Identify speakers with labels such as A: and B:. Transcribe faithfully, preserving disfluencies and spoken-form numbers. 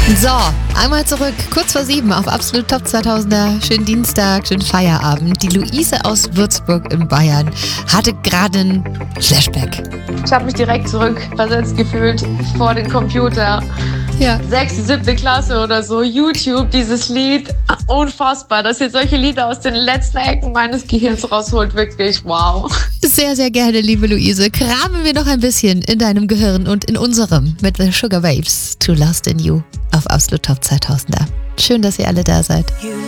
A: So, einmal zurück, kurz vor sieben auf Absolut Top zweitausender. Schönen Dienstag, schönen Feierabend. Die Luise aus Würzburg in Bayern hatte gerade einen Flashback.
B: Ich habe mich direkt zurückversetzt gefühlt vor den Computer.
A: Ja.
B: Sechste, siebte Klasse oder so, YouTube, dieses Lied, unfassbar, dass ihr solche Lieder aus den letzten Ecken meines Gehirns rausholt, wirklich wow.
A: Sehr, sehr gerne, liebe Luise. Kramen wir noch ein bisschen in deinem Gehirn und in unserem mit The Sugar Waves, Too Lost in You auf Absolut Top zweitausender. Schön, dass ihr alle da seid.